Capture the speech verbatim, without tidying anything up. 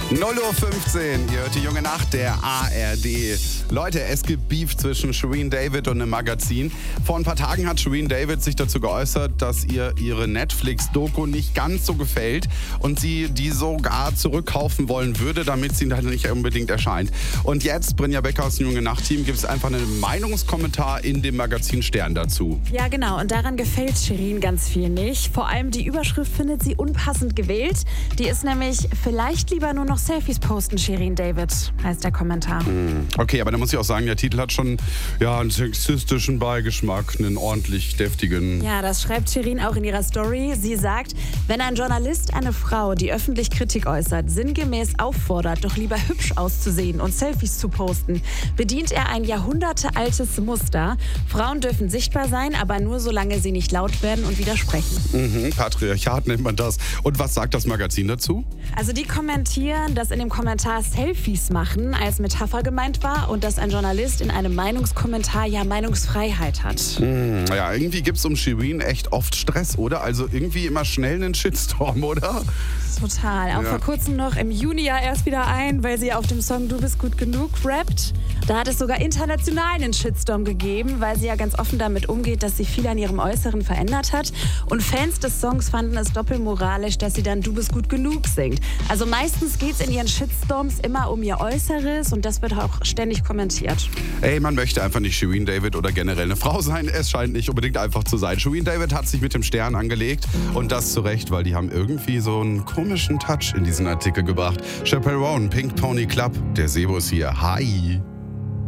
null Uhr fünfzehn, ihr hört die junge Nacht der A R D. Leute, es gibt Beef zwischen Shirin David und einem Magazin. Vor ein paar Tagen hat Shirin David sich dazu geäußert, dass ihr ihre Netflix-Doku nicht ganz so gefällt und sie die sogar zurückkaufen wollen würde, damit sie dann nicht unbedingt erscheint. Und jetzt, Brinja Becker aus dem junge Nacht-Team, gibt es einfach einen Meinungskommentar in dem Magazin Stern dazu. Ja, genau. Und daran gefällt Shirin ganz viel nicht. Vor allem die Überschrift findet sie unpassend gewählt. Die ist nämlich, vielleicht lieber nur noch Selfies posten, Shirin David, heißt der Kommentar. Okay, aber da muss ich auch sagen, der Titel hat schon ja, einen sexistischen Beigeschmack, einen ordentlich deftigen. Ja, das schreibt Shirin auch in ihrer Story. Sie sagt, wenn ein Journalist eine Frau, die öffentlich Kritik äußert, sinngemäß auffordert, doch lieber hübsch auszusehen und Selfies zu posten, bedient er ein jahrhundertealtes Muster. Frauen dürfen sichtbar sein, aber nur solange sie nicht laut werden und widersprechen. Mhm, Patriarchat nennt man das. Und was sagt das Magazin dazu? Also die kommentieren, dass in dem Kommentar Selfies machen als Metapher gemeint war und dass ein Journalist in einem Meinungskommentar ja Meinungsfreiheit hat. Hm, ja, irgendwie gibt es um Shirin echt oft Stress, oder? Also irgendwie immer schnell einen Shitstorm, oder? Total. Auch Ja. vor kurzem noch im Juni ja erst wieder ein, weil sie auf dem Song Du bist gut genug rappt. Da hat es sogar international einen Shitstorm gegeben, weil sie ja ganz offen damit umgeht, dass sie viel an ihrem Äußeren verändert hat. Und Fans des Songs fanden es doppelmoralisch, dass sie dann Du bist gut genug singt. Also meistens geht es in ihren Shitstorms immer um ihr Äußeres und das wird auch ständig kommentiert. Ey, man möchte einfach nicht Shirin David oder generell eine Frau sein. Es scheint nicht unbedingt einfach zu sein. Shirin David hat sich mit dem Stern angelegt und das zu Recht, weil die haben irgendwie so einen komischen Touch in diesen Artikel gebracht. Chappell Roan, Pink Pony Club, der Sebo ist hier. Hi.